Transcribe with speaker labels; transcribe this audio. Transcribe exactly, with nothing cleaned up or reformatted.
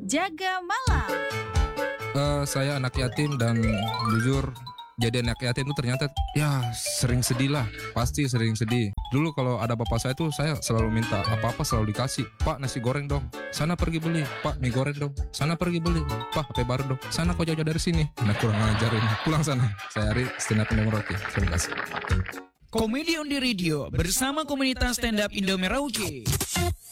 Speaker 1: Jaga Malam.
Speaker 2: Uh, saya anak yatim dan jujur jadi anak yatim itu ternyata ya sering sedih lah. Pasti sering sedih. Dulu kalau ada bapak saya tuh saya selalu minta apa-apa selalu dikasih. Pak nasi goreng dong, sana pergi beli. Pak mie goreng dong, sana pergi beli. Pak H P baru dong, sana kok jauh-jauh dari sini. Nah kurang ajarin, pulang sana. Saya Ari, stand up Indo Merauke. Terima kasih.
Speaker 3: Komedi on the Radio bersama komunitas stand up Indo Merauke.